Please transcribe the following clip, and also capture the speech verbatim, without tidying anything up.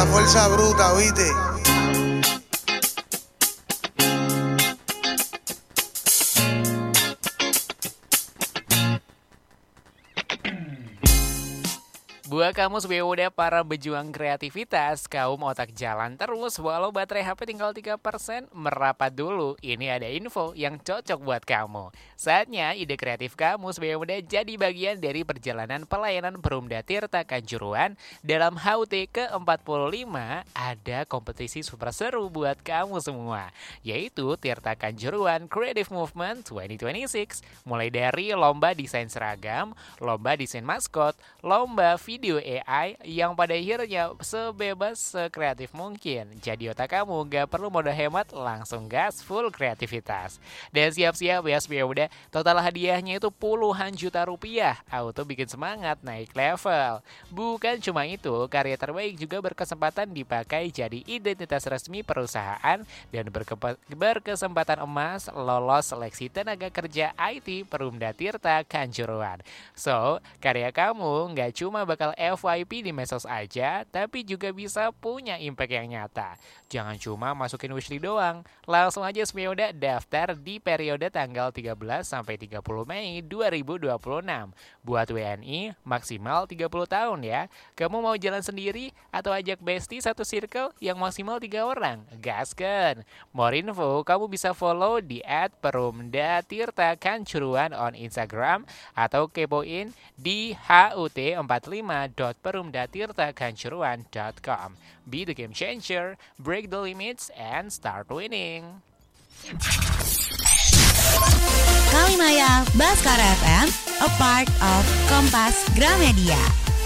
fuerza bruta, ¿viste? Buat kamu sebenernya para pejuang kreativitas, kaum otak jalan terus walau baterai H P tinggal tiga persen, merapat dulu. Ini ada info yang cocok buat kamu. Saatnya ide kreatif kamu sebenernya jadi bagian dari perjalanan pelayanan Perumda Tirta Kanjuruhan. Dalam H U T ke empat puluh lima ada kompetisi super seru buat kamu semua, yaitu Tirta Kanjuruhan Creative Movement dua ribu dua puluh enam. Mulai dari lomba desain seragam, lomba desain maskot, lomba video Video A I yang pada akhirnya sebebas sekreatif mungkin. Jadi otak kamu gak perlu mode hemat, langsung gas full kreativitas. Dan siap-siap ya udah total hadiahnya itu puluhan juta rupiah. Auto bikin semangat naik level. Bukan cuma itu, karya terbaik juga berkesempatan dipakai jadi identitas resmi perusahaan dan berke- berkesempatan emas lolos seleksi tenaga kerja I T Perumda Tirta Kanjuruhan. So, karya kamu gak cuma bakal F Y P di medsos aja, tapi juga bisa punya impact yang nyata. Jangan cuma masukin wishlist doang, langsung aja semuanya daftar di periode tanggal tiga belas sampai tiga puluh Mei dua ribu dua puluh enam. Buat W N I maksimal tiga puluh tahun ya. Kamu mau jalan sendiri atau ajak bestie satu circle yang maksimal tiga orang? Gaskan. More info kamu bisa follow di et perumda tirta kanjuruhan on Instagram atau kepoin di H U T empat puluh lima dot perumda tirta kanjuruhan dot com. Be the game changer, break the limits, and start winning. Kalimaya Baskara F M, a part of Kompas Gramedia.